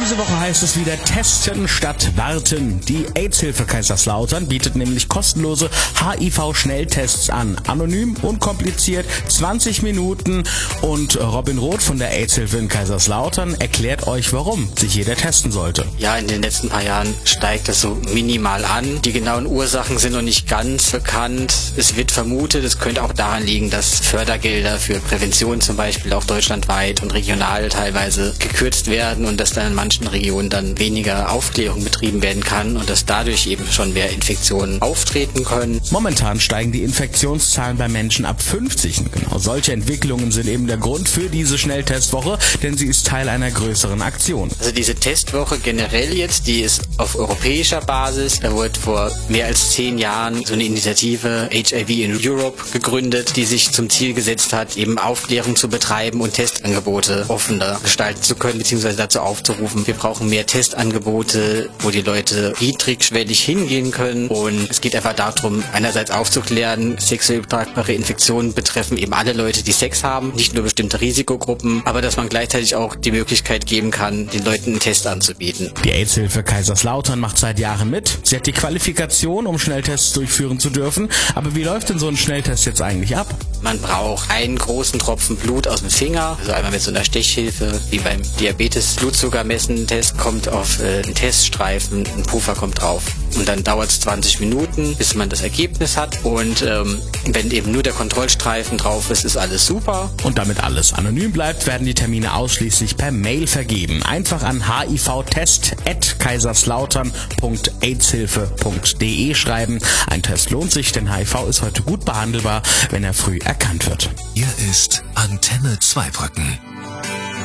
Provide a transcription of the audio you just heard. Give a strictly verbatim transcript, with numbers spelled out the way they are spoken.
Diese Woche heißt es wieder testen statt warten. Die AIDS-Hilfe Kaiserslautern bietet nämlich kostenlose H I V-Schnelltests an. Anonym, unkompliziert, zwanzig Minuten. Und Robin Roth von der AIDS-Hilfe in Kaiserslautern erklärt euch, warum sich jeder testen sollte. Ja, in den letzten paar Jahren steigt das so minimal an. Die genauen Ursachen sind noch nicht ganz bekannt. Es wird vermutet, es könnte auch daran liegen, dass Fördergelder für Prävention zum Beispiel auch deutschlandweit und regional teilweise gekürzt werden und dass dann in manchen Regionen dann weniger Aufklärung betrieben werden kann und dass dadurch eben schon mehr Infektionen auftreten können. Momentan steigen die Infektionszahlen bei Menschen ab fünfzig. Genau solche Entwicklungen sind eben der Grund für diese Schnelltestwoche, denn sie ist Teil einer größeren Aktion. Also diese Testwoche generell jetzt, die ist auf europäischer Basis. Da wurde vor mehr als zehn Jahren so eine Initiative H I V in Europe gegründet, die sich zum Ziel gesetzt hat, eben Aufklärung zu betreiben und Testangebote offener gestalten zu können, beziehungsweise dazu aufzurufen, wir brauchen mehr Testangebote, wo die Leute niedrigschwellig hingehen können. Und es geht einfach darum, einerseits aufzuklären, sexuell übertragbare Infektionen betreffen eben alle Leute, die Sex haben, nicht nur bestimmte Risikogruppen, aber dass man gleichzeitig auch die Möglichkeit geben kann, den Leuten einen Test anzubieten. Die AIDS-Hilfe Kaiserslautern macht seit Jahren mit. Sie hat die Qualifikation, um Schnelltests durchführen zu dürfen. Aber wie läuft denn so ein Schnelltest jetzt eigentlich ab? Man braucht einen großen Tropfen Blut aus dem Finger, also einmal mit so einer Stechhilfe, wie beim Diabetes. Blutzucker messen, Test kommt auf äh, einen Teststreifen, ein Puffer kommt drauf. Und dann dauert es zwanzig Minuten, bis man das Ergebnis hat. Und ähm, wenn eben nur der Kontrollstreifen drauf ist, ist alles super. Und damit alles anonym bleibt, werden die Termine ausschließlich per Mail vergeben. Einfach an h i v test at kaiserslautern punkt aidshilfe punkt de schreiben. Ein Test lohnt sich, denn H I V ist heute gut behandelbar, wenn er früh erkannt wird. Hier ist Antenne Zweibrücken.